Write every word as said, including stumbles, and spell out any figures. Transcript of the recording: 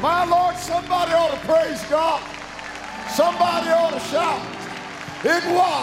My Lord, somebody ought to praise God. Somebody ought to shout. It was.